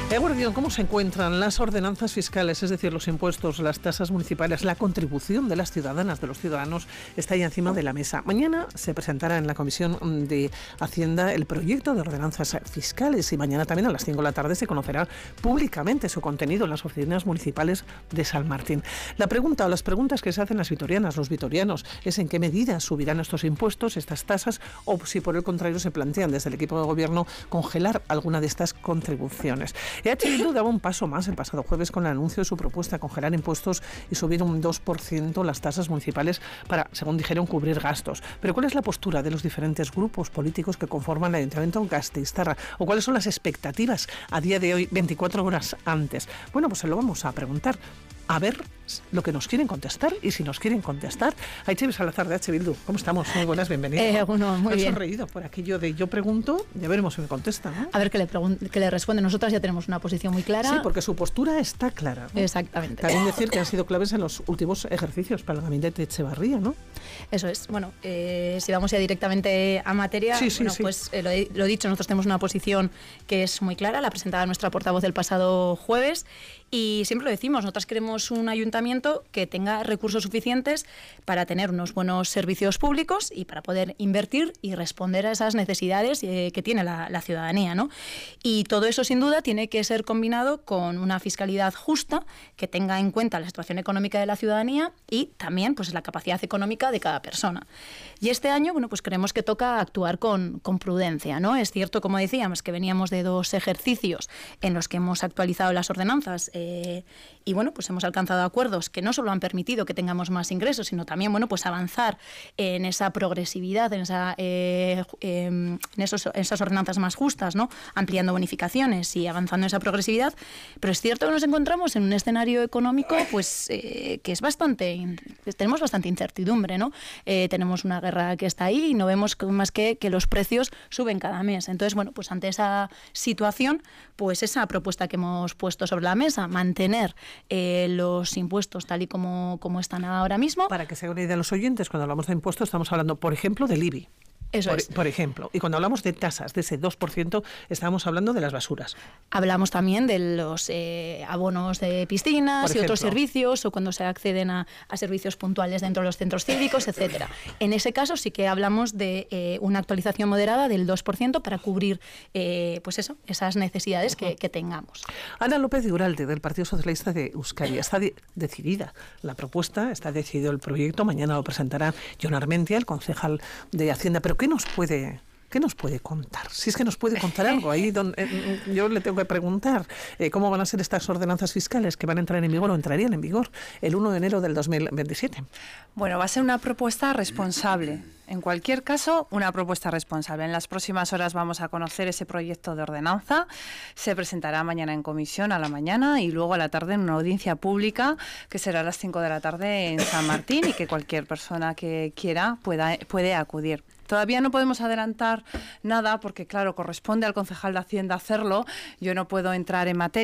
Eguardión, ¿cómo se encuentran las ordenanzas fiscales, es decir, los impuestos, las tasas municipales, la contribución de las ciudadanas, de los ciudadanos, está ahí encima de la mesa? Mañana se presentará en la Comisión de Hacienda el proyecto de ordenanzas fiscales y mañana también a las 5 de la tarde se conocerá públicamente su contenido en las oficinas municipales de San Martín. La pregunta o las preguntas que se hacen las vitorianas, los vitorianos, es en qué medida subirán estos impuestos, estas tasas, o si por el contrario se plantean desde el equipo de gobierno congelar alguna de estas contribuciones. EH Bildu daba un paso más el pasado jueves con el anuncio de su propuesta, congelar impuestos y subir un 2% las tasas municipales para, según dijeron, cubrir gastos. Pero ¿cuál es la postura de los diferentes grupos políticos que conforman el Ayuntamiento de Gasteiztarra? ¿O cuáles son las expectativas a día de hoy, 24 horas antes? Bueno, pues se lo vamos a preguntar. A ver lo que nos quieren contestar y si nos quieren contestar. Aiche Salazar de EH Bildu, ¿cómo estamos? Muy buenas, bienvenida. Bueno, muy bien. Me he sonreído por aquello de yo pregunto, ya veremos si me contesta, ¿no? A ver qué le responde. Nosotras ya tenemos una posición muy clara. Sí, porque su postura está clara, ¿no? Exactamente. También decir que han sido claves en los últimos ejercicios para el gabinete Echevarría, ¿no? Eso es. Bueno, si vamos ya directamente a materia, sí. Pues lo he dicho, nosotros tenemos una posición que es muy clara, la presentaba nuestra portavoz del pasado jueves. Y siempre lo decimos, nosotras queremos un ayuntamiento que tenga recursos suficientes para tener unos buenos servicios públicos y para poder invertir y responder a esas necesidades que tiene la ciudadanía, ¿no? Y todo eso, sin duda, tiene que ser combinado con una fiscalidad justa que tenga en cuenta la situación económica de la ciudadanía y también pues, la capacidad económica de cada persona. Y este año, bueno, pues creemos que toca actuar con prudencia, ¿no? Es cierto, como decíamos, que veníamos de 2 ejercicios en los que hemos actualizado las ordenanzas y bueno, pues hemos alcanzado acuerdos que no solo han permitido que tengamos más ingresos, sino también, bueno, pues avanzar en esa progresividad, en esas ordenanzas más justas, ¿no? Ampliando bonificaciones y avanzando en esa progresividad. Pero es cierto que nos encontramos en un escenario económico, pues que es tenemos bastante incertidumbre, ¿no? Tenemos una guerra que está ahí y no vemos más que los precios suben cada mes. Entonces, bueno, pues ante esa situación, pues esa propuesta que hemos puesto sobre la mesa, mantener los impuestos tal y como están ahora mismo. Para que se haga una idea de los oyentes, cuando hablamos de impuestos estamos hablando, por ejemplo, del IBI. Por ejemplo. Y cuando hablamos de tasas, de ese 2%, estábamos hablando de las basuras. Hablamos también de los abonos de piscinas y otros servicios, o cuando se acceden a servicios puntuales dentro de los centros cívicos, etcétera. En ese caso sí que hablamos de una actualización moderada del 2% para cubrir esas necesidades que tengamos. Ana López de Uralde, del Partido Socialista de Euskadi. Está decidida la propuesta, está decidido el proyecto. Mañana lo presentará Jon Armentia, el concejal de Hacienda. Pero ¿qué nos puede contar? Si es que nos puede contar algo. Ahí yo le tengo que preguntar cómo van a ser estas ordenanzas fiscales que van a entrar en vigor o entrarían en vigor el 1 de enero del 2027. Bueno, va a ser una propuesta responsable. En cualquier caso, una propuesta responsable. En las próximas horas vamos a conocer ese proyecto de ordenanza. Se presentará mañana en comisión a la mañana y luego a la tarde en una audiencia pública que será a las 5 de la tarde en San Martín y que cualquier persona que quiera puede acudir. Todavía no podemos adelantar nada porque, claro, corresponde al concejal de Hacienda hacerlo. Yo no puedo entrar en materia.